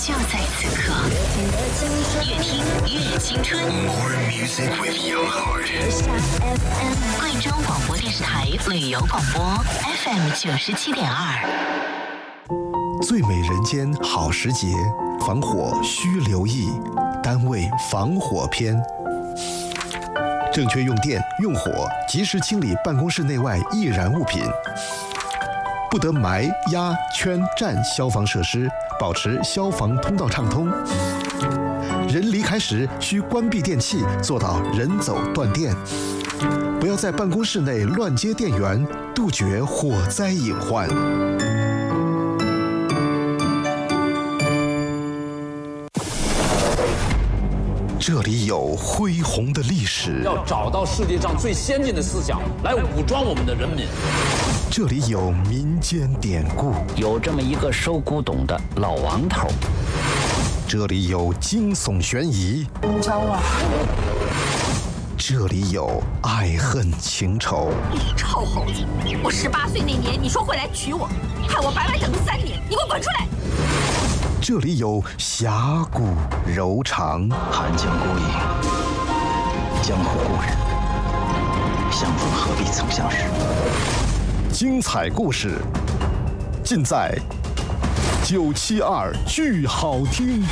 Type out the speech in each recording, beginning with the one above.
就在此刻，越听越青春。More music with your heart。贵州广播电视台旅游广播 FM 97.2。 最美人间好时节，防火需留意，单位防火篇。正确用电用火，及时清理办公室内外易燃物品。不得埋、压、圈、占消防设施，保持消防通道畅通。人离开时需关闭电器，做到人走断电。不要在办公室内乱接电源，杜绝火灾隐患。这里有恢宏的历史， 要找到世界上最先进的思想来武装我们的人民。 这里有民间典故， 有这么一个收古董的老王头。 这里有惊悚悬疑， 你找我？ 这里有爱恨情仇。 你臭猴子！我18岁那年，你说会来娶我，害我白白等了3年，你给我滚出来！ 这里有侠骨柔肠， 寒江孤影，江湖故人，相逢何必曾相识。 精彩故事尽在972剧好听。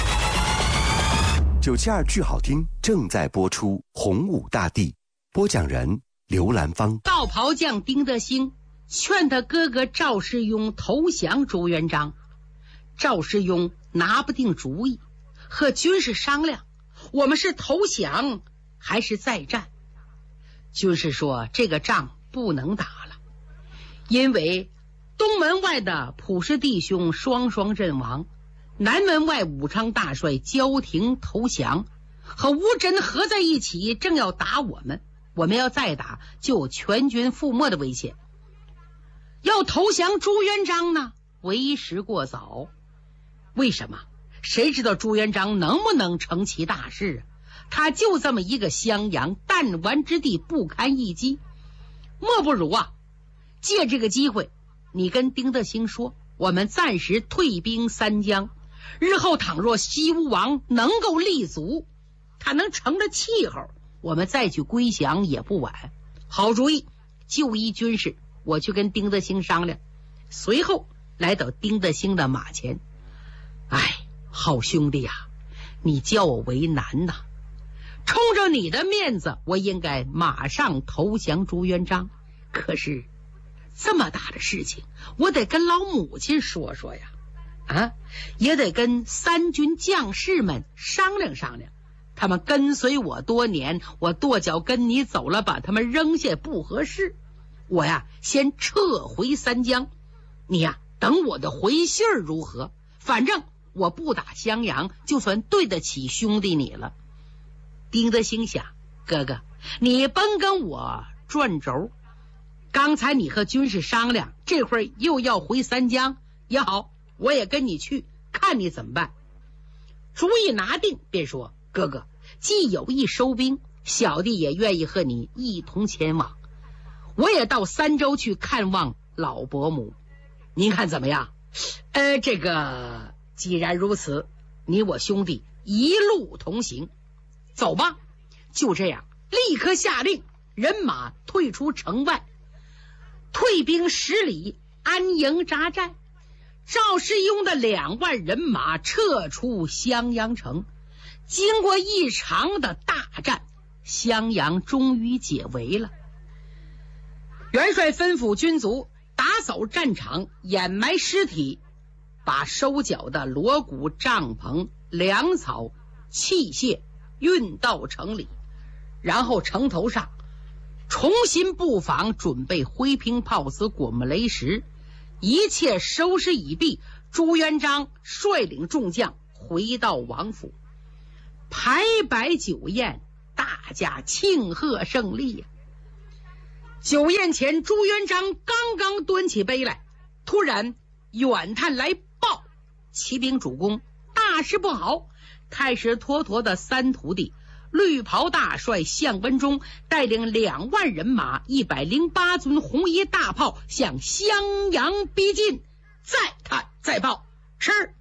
972剧好听正在播出，洪武大帝，播讲人刘兰芳。 道袍将丁德兴劝他哥哥赵世庸投降朱元璋。赵世庸拿不定主意，和军士商量，我们是投降还是再战？军士说这个仗不能打了，因为东门外的普氏弟兄双双阵亡，南门外武昌大帅焦廷投降，和乌镇合在一起正要打我们要再打就有全军覆没的危险。要投降朱元璋呢，为时过早。为什么？谁知道朱元璋能不能成其大事啊？他就这么一个襄阳弹丸之地，不堪一击。莫不如借这个机会，你跟丁德兴说，我们暂时退兵三江，日后倘若西吴王能够立足，他能成了气候，我们再去归降也不晚。好主意，就依军事，我去跟丁德兴商量。随后来到丁德兴的马前，好兄弟呀，你叫我为难呐！冲着你的面子，我应该马上投降朱元璋。可是这么大的事情，我得跟老母亲说说呀，也得跟三军将士们商量商量。他们跟随我多年，我跺脚跟你走了，把他们扔下不合适。我先撤回三江，你等我的回信儿如何？反正我不打襄阳，就算对得起兄弟你了。丁德兴想，哥哥，你甭跟我转轴。刚才你和军士商量，这会儿又要回三江，也好，我也跟你去，看你怎么办。主意拿定，便说，哥哥，既有意收兵，小弟也愿意和你一同前往。我也到三州去看望老伯母，您看怎么样？这个既然如此，你我兄弟一路同行，走吧。就这样，立刻下令，人马退出城外，退兵10里，安营扎寨。赵世庸的2万人马撤出襄阳城。经过一场的大战，襄阳终于解围了。元帅吩咐军卒打扫战场，掩埋尸体，把收缴的锣鼓、帐篷、粮草、器械运到城里，然后城头上重新布防，准备灰瓶炮子、滚木雷石，一切收拾已毕。朱元璋率领众将回到王府，排摆酒宴，大家庆贺胜利呀。酒宴前，朱元璋刚刚端起杯来，突然远探来报，启禀主公，大事不好！太师妥妥的三徒弟绿袍大帅项文忠带领2万人马108尊红衣大炮向襄阳逼近。再看再报，是太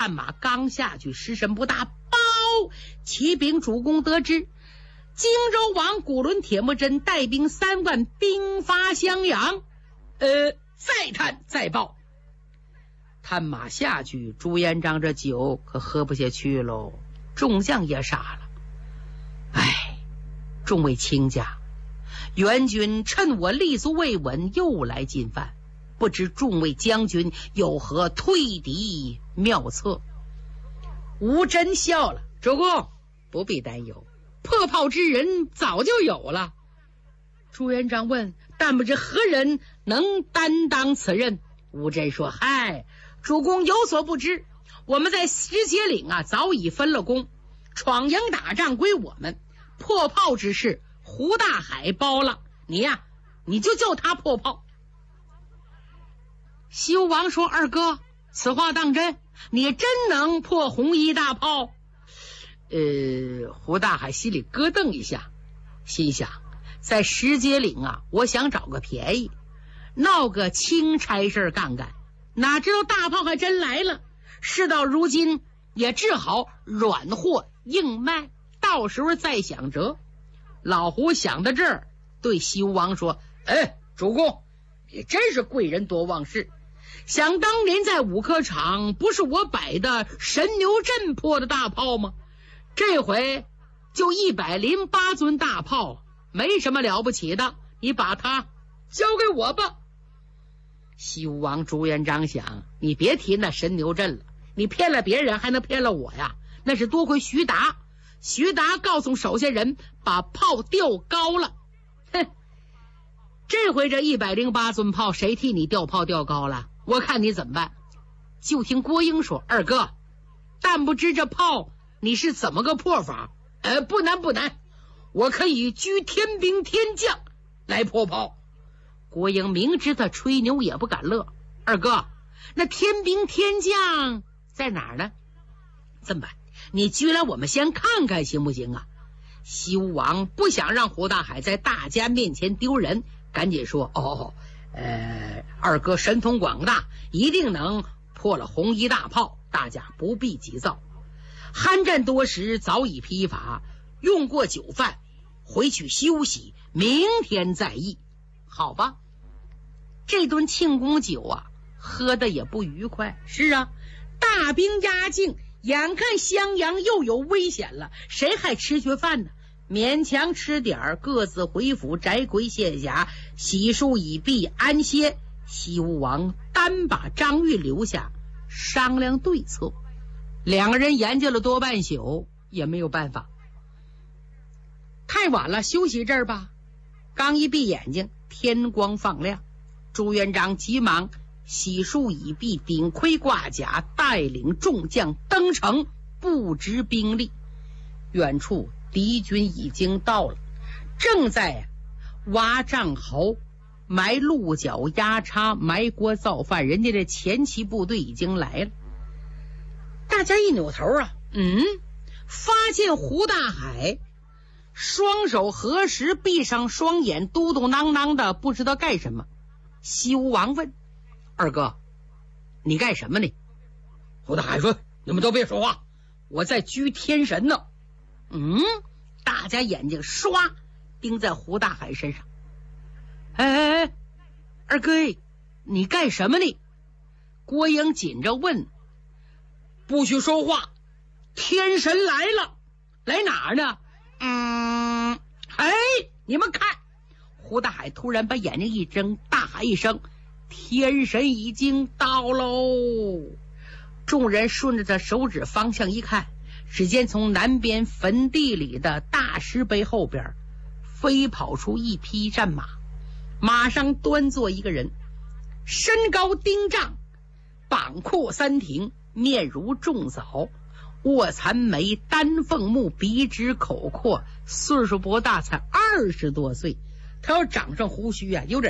探马刚下去，时辰不大，报启禀主公得知，荆州王古伦铁木真带兵3万，兵发襄阳。再探再报。探马下去，朱元璋这酒可喝不下去喽，众将也傻了。众位卿家，元军趁我立足未稳，又来进犯，不知众位将军有何退敌妙策？吴真笑了，主公不必担忧，破炮之人早就有了。朱元璋问，但不知何人能担当此任？吴真说，嗨，主公有所不知，我们在石碣岭早已分了工，闯营打仗归我们，破炮之事胡大海包了，你就叫他破炮。西吴王说，二哥，此话当真？你真能破红衣大炮？胡大海心里咯噔一下，心想，在石碣岭我想找个便宜，闹个轻差事干干，哪知道大炮还真来了。事到如今也只好软货硬卖，到时候再想辙。老胡想到这儿，对西吴王说，主公，也真是贵人多忘事。想当年在五科场，不是我摆的神牛阵破的大炮吗？这回就108尊大炮，没什么了不起的，你把它交给我吧。西吴王朱元璋想，你别提那神牛阵了，你骗了别人还能骗了我呀？那是多亏徐达告诉手下人把炮调高了。这回这108尊炮谁替你调炮调高了？我看你怎么办。就听郭英说，二哥，但不知这炮你是怎么个破法？不难，我可以居天兵天将来破炮。郭英明知他吹牛也不敢乐，二哥，那天兵天将在哪儿呢？这么办，你居来我们先看看行不行啊？西吴王不想让胡大海在大家面前丢人，赶紧说，二哥神通广大，一定能破了红衣大炮，大家不必急躁。酣战多时，早已疲乏，用过酒饭，回去休息，明天再议。好吧，这顿庆功酒喝的也不愉快。是啊，大兵压境，眼看襄阳又有危险了，谁还吃学饭呢？勉强吃点，各自回府宅闺卸甲，洗漱已毕，安歇。西吴王单把张玉留下，商量对策。两个人研究了多半宿，也没有办法。太晚了，休息这儿吧。刚一闭眼睛，天光放亮，朱元璋急忙洗漱已毕，顶盔挂甲，带领众将登城布置兵力。远处敌军已经到了，正在挖帐壕、埋鹿角、压叉、埋锅造饭，人家这前期部队已经来了。大家一扭头发现胡大海双手合十，闭上双眼，嘟嘟囔囔的，不知道干什么。西吴王问，二哥，你干什么呢？胡大海说，你们都别说话，我在居天神呢。大家眼睛唰盯在胡大海身上。二哥，你干什么呢？郭英紧着问。不许说话，天神来了。来哪儿呢？你们看。胡大海突然把眼睛一睁，大喊一声，天神已经到喽。众人顺着他手指方向一看，只见从南边坟地里的大石碑后边飞跑出一匹战马，马上端坐一个人，身高丁丈，膀阔三庭，面如重枣，卧蚕眉，丹凤目，鼻直口阔，岁数不大，才20多岁。他要长上胡须有点